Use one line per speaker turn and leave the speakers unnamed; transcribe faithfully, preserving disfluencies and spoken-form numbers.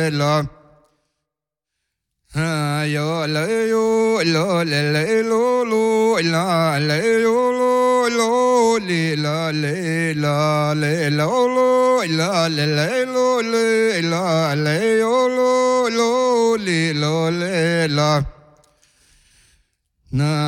la yo la yo lo le le lo lo la le yo lo lo le la le la le lo lo la le le lo le la le yo lo lo le lo le la na